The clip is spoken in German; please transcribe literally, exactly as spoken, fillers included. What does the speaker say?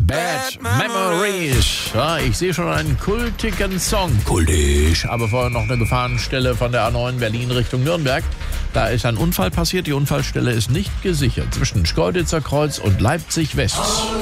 Bad Memories. Ja, ich sehe schon einen kultigen Song. Kultisch. Aber vorher noch eine Gefahrenstelle von der A neun Berlin Richtung Nürnberg. Da ist ein Unfall passiert. Die Unfallstelle ist nicht gesichert. Zwischen Schkeuditzer Kreuz und Leipzig West.